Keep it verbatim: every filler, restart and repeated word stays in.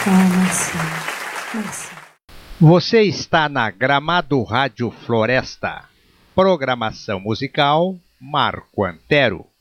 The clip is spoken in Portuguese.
Ah, Marcinho, Marcinho. Você está na Gramado Rádio Floresta. Programação musical Marco Antero.